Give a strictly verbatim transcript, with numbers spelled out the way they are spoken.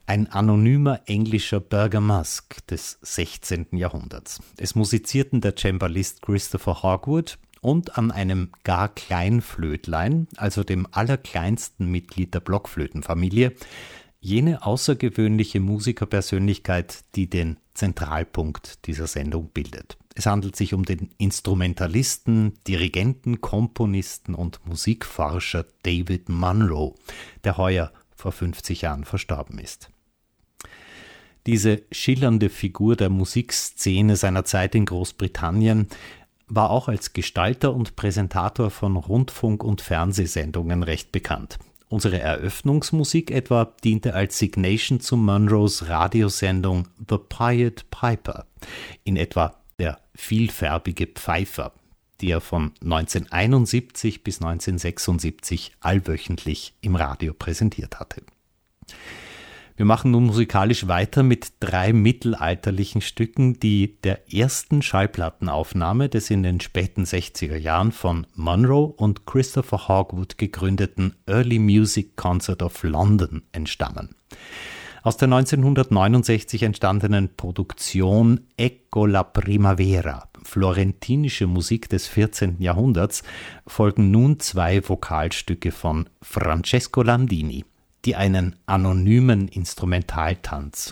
Ein anonymer englischer Bergamasque des sechzehnten Jahrhunderts. Es musizierten der Cembalist Christopher Hogwood und an einem gar Kleinflötlein, also dem allerkleinsten Mitglied der Blockflötenfamilie, jene außergewöhnliche Musikerpersönlichkeit, die den Zentralpunkt dieser Sendung bildet. Es handelt sich um den Instrumentalisten, Dirigenten, Komponisten und Musikforscher David Munro, der heuer vor fünfzig Jahren verstorben ist. Diese schillernde Figur der Musikszene seiner Zeit in Großbritannien war auch als Gestalter und Präsentator von Rundfunk- und Fernsehsendungen recht bekannt. Unsere Eröffnungsmusik etwa diente als Signation zu Munros Radiosendung The Pied Piper, in etwa der vielfärbige Pfeifer, die er von neunzehnhunderteinundsiebzig bis neunzehnhundertsechsundsiebzig allwöchentlich im Radio präsentiert hatte. Wir machen nun musikalisch weiter mit drei mittelalterlichen Stücken, die der ersten Schallplattenaufnahme des in den späten sechziger Jahren von Munro und Christopher Hogwood gegründeten Early Music Concert of London entstammen. Aus der neunzehnhundertneunundsechzig entstandenen Produktion Ecco la Primavera, florentinische Musik des vierzehnten Jahrhunderts, folgen nun zwei Vokalstücke von Francesco Landini, die einen anonymen Instrumentaltanz